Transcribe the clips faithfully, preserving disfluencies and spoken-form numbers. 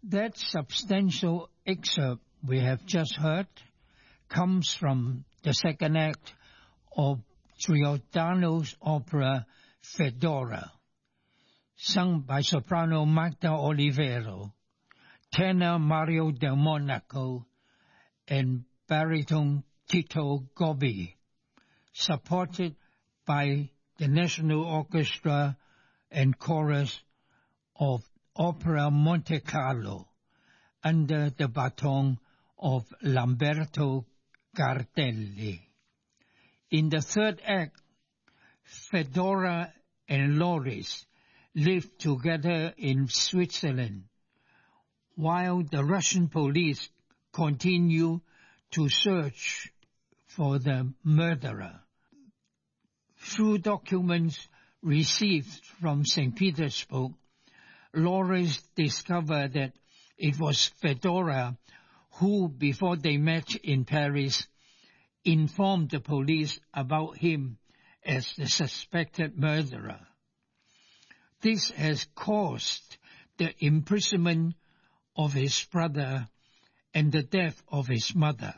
That substantial excerpt we have just heard comes from the second act of Giordano's opera Fedora, sung by soprano Magda Olivero, tenor Mario Del Monaco, and baritone Tito Gobbi, supported by the National Orchestra and Chorus of Opera Monte Carlo, under the baton of Lamberto Gardelli. In the third act, Fedora and Loris live together in Switzerland, while the Russian police continue to search for the murderer. Through documents received from Saint Petersburg, Loris discovered that it was Fedora who, before they met in Paris, informed the police about him as the suspected murderer. This has caused the imprisonment of his brother and the death of his mother.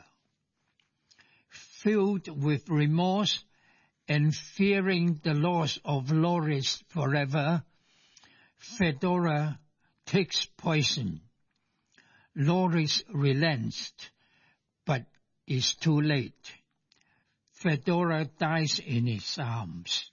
Filled with remorse and fearing the loss of Loris forever, Fedora takes poison. Loris relents, but is too late. Fedora dies in his arms.